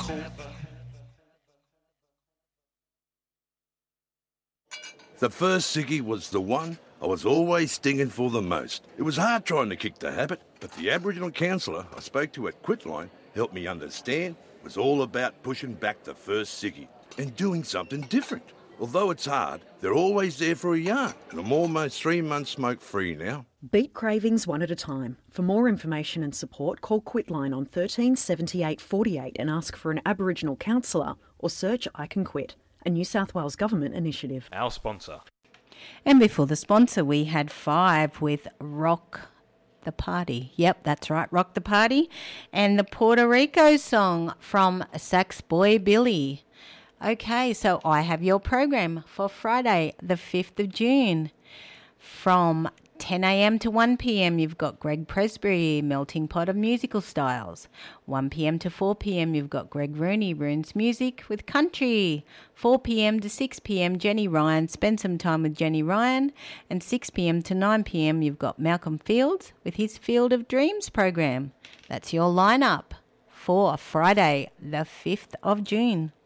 The first ciggy was the one I was always stinging for the most. It was hard trying to kick the habit, but the Aboriginal counsellor I spoke to at Quitline helped me understand it was all about pushing back the first ciggy and doing something different. Although it's hard, they're always there for a yarn, and I'm almost 3 months smoke-free now. Beat cravings one at a time. For more information and support, call Quitline on 13 78 48 and ask for an Aboriginal counsellor or search I Can Quit, a New South Wales Government initiative. Our sponsor. And before the sponsor, we had Five with Rock the Party. Yep, that's right, Rock the Party. And the Puerto Rico song from Sax Boy Billy. Okay, so I have your program for Friday, the 5th of June. From 10 a.m. to 1 p.m, you've got Greg Presbury, Melting Pot of Musical Styles. 1 p.m. to 4 p.m, you've got Greg Rooney, Runes Music with Country. 4 p.m. to 6 p.m, Jenny Ryan, spend some time with Jenny Ryan. And 6 p.m. to 9 p.m, you've got Malcolm Fields with his Field of Dreams program. That's your lineup for Friday, the 5th of June.